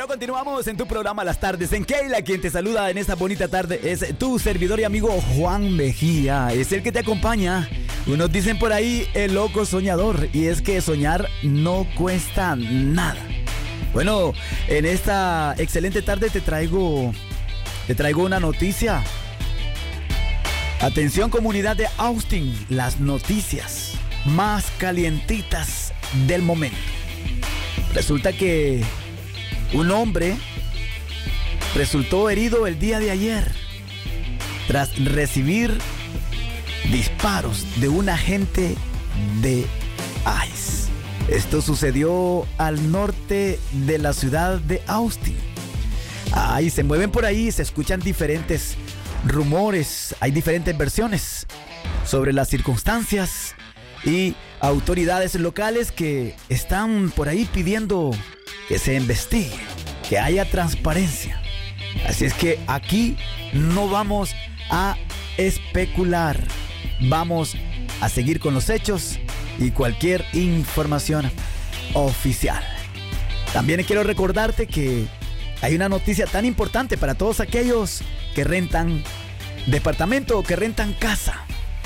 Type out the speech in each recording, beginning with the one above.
Bueno, continuamos en tu programa Las Tardes en Keila. Quien te saluda en esta bonita tarde es tu servidor y amigo Juan Mejía. Es el que te acompaña. Unos dicen por ahí el loco soñador. Y es que soñar no cuesta nada. Bueno, en esta excelente tarde te traigo una noticia. Atención, comunidad de Austin, las noticias más calientitas del momento. Resulta que un hombre resultó herido el día de ayer tras recibir disparos de un agente de ICE. Esto sucedió al norte de la ciudad de Austin. Ahí se mueven por ahí, se escuchan diferentes rumores, hay diferentes versiones sobre las circunstancias y autoridades locales que están por ahí pidiendo que se investigue, que haya transparencia. Así es que aquí no vamos a especular, vamos a seguir con los hechos y cualquier información oficial. También quiero recordarte que hay una noticia tan importante para todos aquellos que rentan departamento o que rentan casa.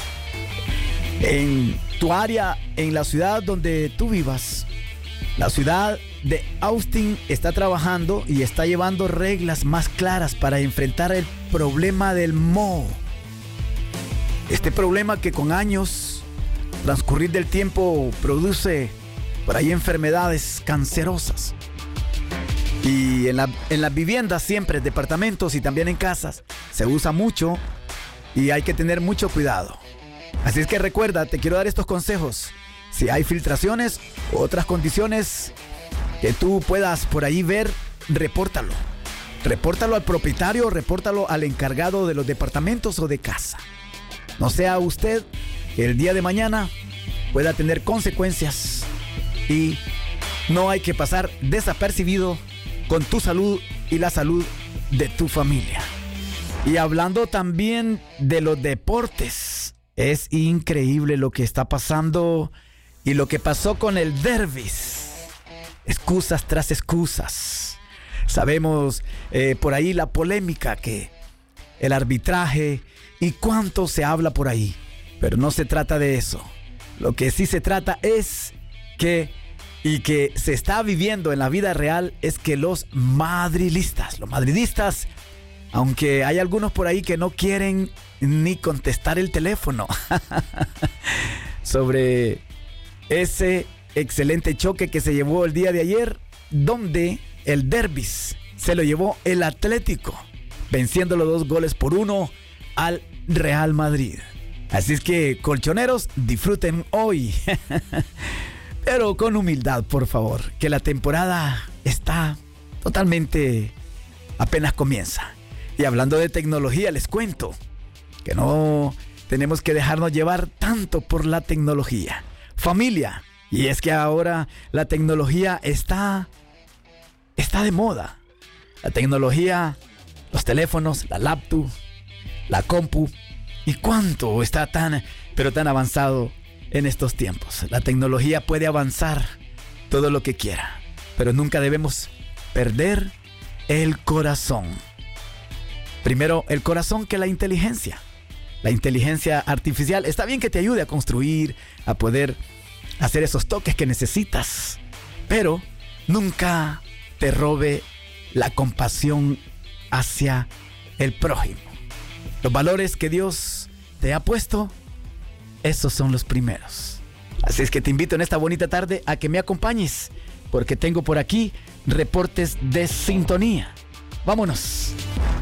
En tu área, en la ciudad donde tú vivas, la ciudad de Austin está trabajando y está llevando reglas más claras para enfrentar el problema del moho. Este problema que con años, transcurrir del tiempo, produce por ahí enfermedades cancerosas. Y en las viviendas siempre, departamentos y también en casas, se usa mucho y hay que tener mucho cuidado. Así es que recuerda, te quiero dar estos consejos. Si hay filtraciones u otras condiciones que tú puedas por ahí ver, repórtalo. Repórtalo al propietario, repórtalo al encargado de los departamentos o de casa. No sea usted que el día de mañana pueda tener consecuencias y no hay que pasar desapercibido con tu salud y la salud de tu familia. Y hablando también de los deportes, es increíble lo que está pasando y lo que pasó con el Derbys. Excusas tras excusas. Sabemos por ahí la polémica que el arbitraje y cuánto se habla por ahí. Pero no se trata de eso. Lo que sí se trata es que se está viviendo en la vida real es que los madridistas, aunque hay algunos por ahí que no quieren ni contestar el teléfono sobre ese excelente choque que se llevó el día de ayer, donde el Derbys se lo llevó el Atlético, venciéndolo 2-1 al Real Madrid. Así es que, colchoneros, disfruten hoy. Pero con humildad, por favor, que la temporada está totalmente apenas comienza. Y hablando de tecnología, les cuento que no tenemos que dejarnos llevar tanto por la tecnología. Familia, y es que ahora la tecnología está de moda. La tecnología, los teléfonos, la laptop, la compu, y cuánto está tan avanzado en estos tiempos. La tecnología puede avanzar todo lo que quiera, pero nunca debemos perder el corazón. Primero el corazón que la inteligencia. La inteligencia artificial está bien que te ayude a construir, a poder hacer esos toques que necesitas, pero nunca te robe la compasión hacia el prójimo. Los valores que Dios te ha puesto, esos son los primeros. Así es que te invito en esta bonita tarde a que me acompañes, porque tengo por aquí reportes de sintonía. Vámonos.